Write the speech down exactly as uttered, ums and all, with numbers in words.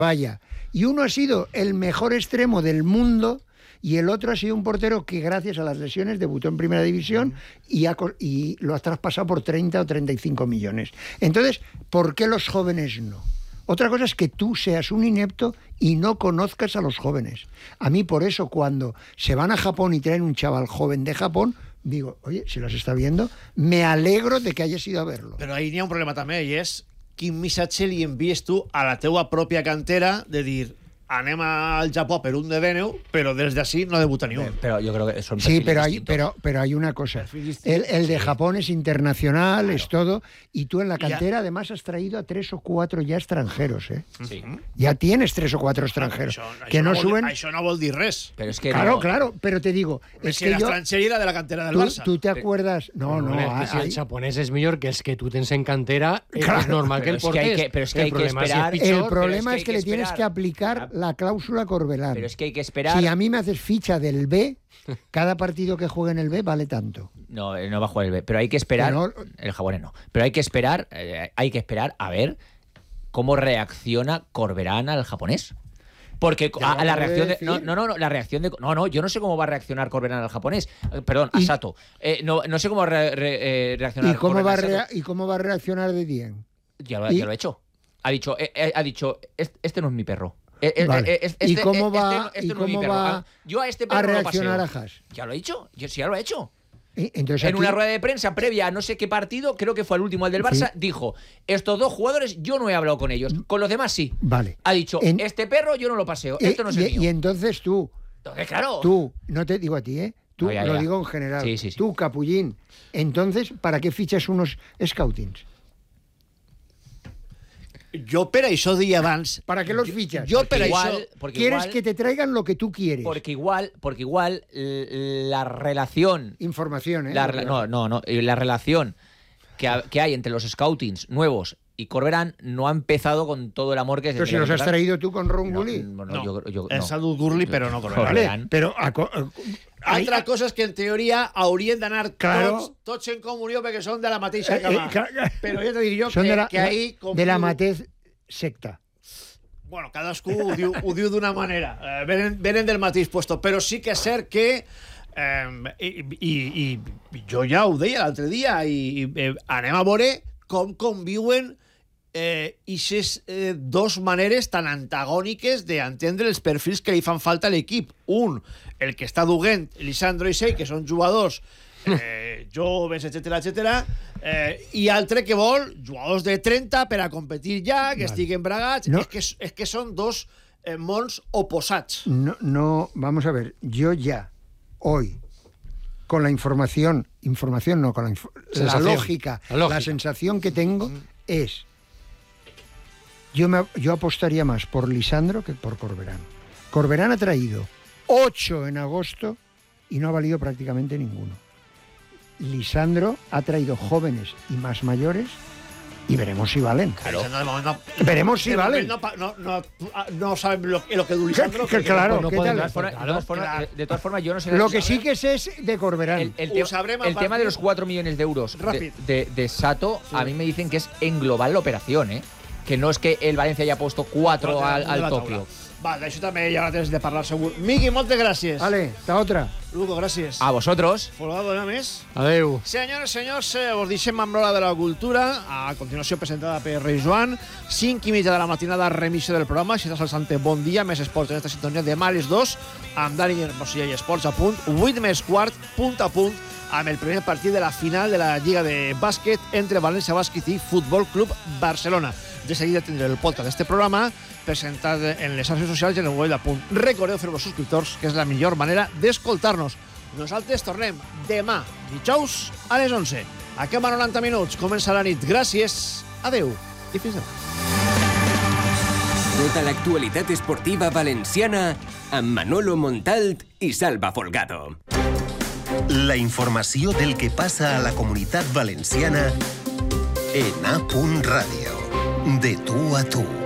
vaya. Y uno ha sido el mejor extremo del mundo y el otro ha sido un portero que gracias a las lesiones debutó en Primera División y, ha, y lo ha traspasado por treinta o treinta y cinco millones. Entonces, ¿por qué los jóvenes no? Otra cosa es que tú seas un inepto y no conozcas a los jóvenes. A mí por eso cuando se van a Japón y traen un chaval joven de Japón, digo, oye, si los está viendo, me alegro de que hayas ido a verlo. Però ahí n'hi ha un problema també, i és quin missatge li envies tu a la teua pròpia cantera de dir anem al Japó per un de Déneu, però des d'ací no debuta ni un. Pero yo creo que son Sí, perfiles pero hay, distintos. pero, pero hay una cosa. El, el de Japón es internacional, claro. Es todo. Y tú en la cantera, ya. Además, has traído a tres o cuatro ya extranjeros, ¿eh? Sí. Ya tienes tres o cuatro extranjeros. Això, això que no, no vol, suben. Això no vol dir res. Pero es que Claro, no... claro, pero te digo. Es si que yo, l'estranger era de la cantera del tú, Barça. tú te acuerdas. No, no. no, no es que hay, si el japonés es mejor que el que tú tens en cantera, Claro, es normal que el pero es que hay portés. que- pero es que el hay que problema esperar- si es pichor, el problema pero es que, le tienes esperar. que aplicar la cláusula Corbelán. Pero es que hay que esperar... Si a mí me haces ficha del B, cada partido que juegue en el B vale tanto. No, no va a jugar el B. Pero hay que esperar... Pero- El japonés no. Pero hay que esperar, eh, hay que esperar a ver cómo reacciona Corberán al japonés. Porque a, a la reacción de, no, no, no, la reacción de no, no, yo no sé cómo va a reaccionar Corberán al japonés, eh, perdón, a Y- Sato. Eh, no, no sé cómo re, re, eh, reaccionar ¿Y cómo, va a Corberán a rea- Sato. ¿Y cómo va a reaccionar de bien? Ya lo, y- ya lo he hecho. Ha dicho, eh, eh, ha dicho, este, este no es mi perro. Eh, eh, Vale. eh, este, ¿Y cómo este- va, este y no es mi cómo perro. va Ah, yo a este a perro no lo reaccionar a paseo. Haas? Ya lo he hecho, yo, sí, ya lo he hecho. Y- Entonces En aquí- una rueda de prensa previa a no sé qué partido, creo que fue el último, el del Barça, Sí. dijo, estos dos jugadores yo no he hablado con ellos, con los demás sí. Vale. Ha dicho, En- este perro yo no lo paseo, y, esto no es el y- mío. y entonces tú, Entonces, claro. tú, no te digo a ti, ¿eh? Tú, No, ya, lo ya. digo en general. Sí, sí, sí. Tú, Capullín. Entonces, ¿para qué fichas unos scoutings? Jo per això dia abans... ¿Para qué los fichas? Jo per igual, això... porque Quieres igual, que te traigan lo que tú quieres. porque igual, porque igual l- la relación, Información, ¿eh? la re- no, no, no, y la relación que, ha- que hay entre los scoutings nuevos y Corberán no ha empezado con todo el amor que se Pero si tenía los que has empezar. traído tú con Ron No, Gullit. no, no, No, yo, yo, el no. Salud Gurli, però no Corberán. Vale, Corberán. pero a co- a- Altra cosa és que en teoria haurien d'anar Claro. tots, tots en comunió perquè són de la mateixa Eh, eh, cama. ca- Però ja te dic jo son que, de la, que ahí... Com de la diu- matez secta. Bueno, cadascú ho diu, ho diu d'una manera. Eh, venen, venen del mateix puesto. Però sí que és cert que... Eh, i, i, I jo ja ho deia l'altre dia, i, i eh, anem a veure com conviuen eh, ixes eh, dos maneres tan antagòniques d'entendre els perfils que li fan falta a l'equip. Un, el que està duent Lisandro i Sei, que són jugadors eh, joves, etcètera, etcètera, eh, i altre que vol jugadors de trenta per a competir ja, que Vale. estiguen bragats. No. És, que, és que són dos eh, mons oposats. No, no, vamos a ver, yo ya, hoy, con la información, información no, con la, inf- la, Sensación. lógica, La lógica. la sensación que tengo es, yo, me, yo apostaría más por Lisandro que por Corberán. Corberán ha traído ocho en agosto y no ha valido prácticamente ninguno. Lisandro ha traído jóvenes y más mayores y veremos si valen. Claro. No, no, no, Veremos si de valen. moment No, no, no, no saben lo, lo que du Lisandro. Que- que claro, no ¿qué pueden tal? De todas formas- de todas formas- Claro. de- de todas formas, yo no sé... Lo que sí que sé es de Corberán. El, el, Ho te- sabrem a el tema partir- de los cuatro millones de euros de, Ràpid. de, de Sato, a mí me dicen que es en global la operación, ¿eh? Que no es que el Valencia haya puesto cuatro al, al Tokio. Va, d'això també ja la tens de parlar segur. Miqui, moltes gràcies. Vale, esta otra. Lugo, gràcies. A vosotros. Folgado, no més? Adeu. Senyores, senyors, eh, us deixem amb l'hora de la cultura. A continuació, presentada per Rei Joan. cinc i mitja de la matinada, remissió del programa. Si estàs al Sante, bon dia. Més esports en esta sintonia de males dos, amb Dani Hermosilla i Esports a punt. vuit més quart, punt a punt, amb el primer partit de la final de la Lliga de Bàsquet entre València Bàsquet i Futbol Club Barcelona. De seguida tindré el podcast d'este programa presentat en les xarxes socials i en el web de Punt. Recordeu fer-vos subscriptors, que és la millor manera d'escoltar-nos. Nosaltres tornem demà, dijous, a les onze. Acaba noranta minuts, comença la nit. Gràcies, adeu i fins demà. Tota l'actualitat esportiva valenciana amb Manolo Montalt i Salva Folgado. La informació del que passa a la comunitat valenciana en A. Ràdio. De tu a tu.